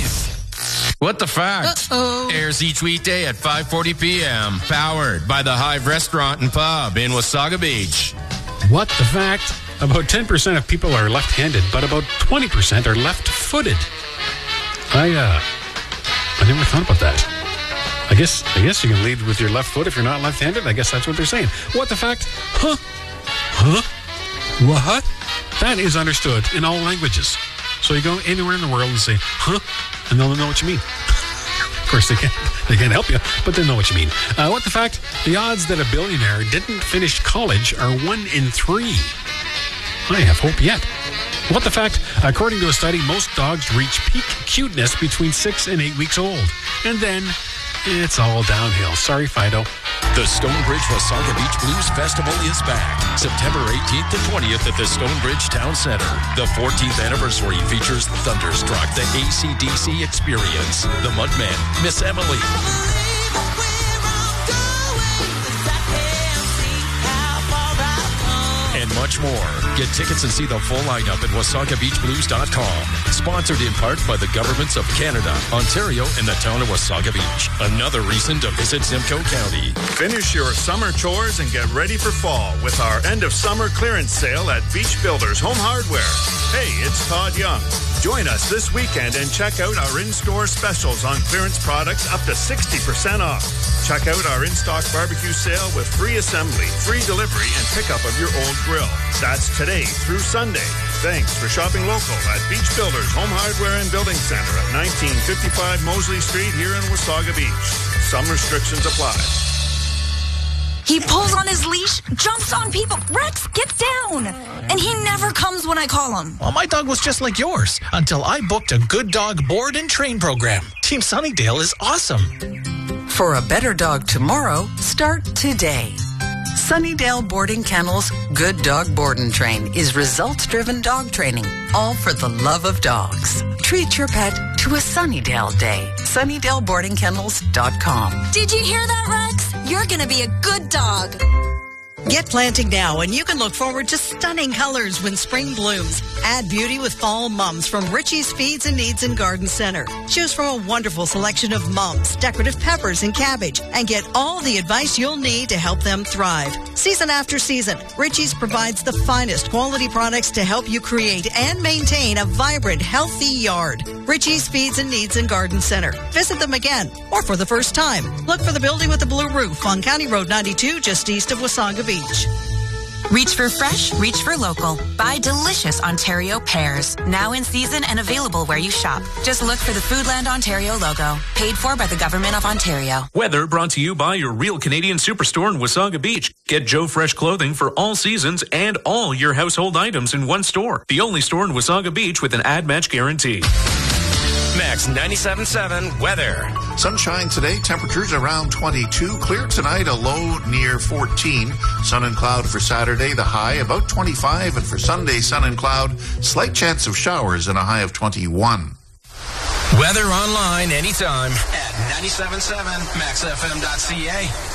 What the Fact airs each weekday at 5:40 p.m. Powered by the Hive Restaurant and Pub in Wasaga Beach. What the Fact? About 10% of people are left-handed, but about 20% are left-footed. I never thought about that. I guess you can lead with your left foot if you're not left-handed. I guess that's what they're saying. What the Fact? Huh? What? That is understood in all languages. So you go anywhere in the world and say, huh? And they'll know what you mean. Of course, they can't help you, but they know what you mean. What the Fact? The odds that a billionaire didn't finish college are 1 in 3. I have hope yet. What the Fact? According to a study, most dogs reach peak cuteness between 6 and 8 weeks old. And then it's all downhill. Sorry, Fido. The Stonebridge Wasaga Beach Blues Festival is back. September 18th to 20th at the Stonebridge Town Center. The 14th anniversary features Thunderstruck, the AC/DC Experience, The Mudmen, Miss Emily, and much more. Get tickets and see the full lineup at WasagaBeachBlues.com. Sponsored in part by the governments of Canada, Ontario, and the town of Wasaga Beach. Another reason to visit Simcoe County. Finish your summer chores and get ready for fall with our end of summer clearance sale at Beach Builders Home Hardware. Hey, it's Todd Young. Join us this weekend and check out our in-store specials on clearance products up to 60% off. Check out our in-stock barbecue sale with free assembly, free delivery, and pickup of your old grill. That's today through Sunday. Thanks for shopping local at Beach Builders Home Hardware and Building Center at 1955 Mosley Street here in Wasaga Beach. Some restrictions apply. He pulls on his leash, jumps on people. Rex, get down! And he never comes when I call him. Well, my dog was just like yours until I booked a Good Dog board and train program. Team Sunnydale is awesome. For a better dog tomorrow, start today. Sunnydale Boarding Kennels Good Dog Board and Train is results-driven dog training, all for the love of dogs. Treat your pet to a Sunnydale day. SunnydaleBoardingKennels.com. Did you hear that, Rex? You're gonna be a good dog. Get planting now, and you can look forward to stunning colors when spring blooms. Add beauty with fall mums from Richie's Feeds and Needs and Garden Center. Choose from a wonderful selection of mums, decorative peppers, and cabbage, and get all the advice you'll need to help them thrive. Season after season, Richie's provides the finest quality products to help you create and maintain a vibrant, healthy yard. Richie's Feeds and Needs and Garden Center. Visit them again, or for the first time. Look for the building with the blue roof on County Road 92, just east of Wasaga Beach. Reach for fresh, reach for local. Buy delicious Ontario pears. Now in season and available where you shop. Just look for the Foodland Ontario logo. Paid for by the Government of Ontario. Weather brought to you by your Real Canadian Superstore in Wasaga Beach. Get Joe Fresh clothing for all seasons and all your household items in one store. The only store in Wasaga Beach with an ad match guarantee. Max 97.7 weather. Sunshine today, temperatures around 22. Clear tonight, a low near 14. Sun and cloud for Saturday, the high about 25. And for Sunday, sun and cloud, slight chance of showers and a high of 21. Weather online anytime at 97.7 maxfm.ca.